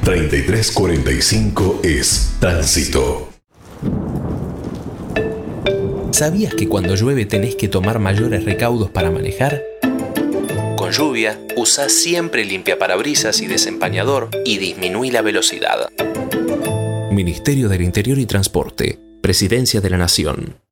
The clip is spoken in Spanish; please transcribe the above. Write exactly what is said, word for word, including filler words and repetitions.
treinta y tres cuarenta y cinco es Tránsito. ¿Sabías que cuando llueve tenés que tomar mayores recaudos para manejar? Con lluvia, usá siempre limpiaparabrisas y desempañador y disminuí la velocidad. Ministerio del Interior y Transporte, Presidencia de la Nación.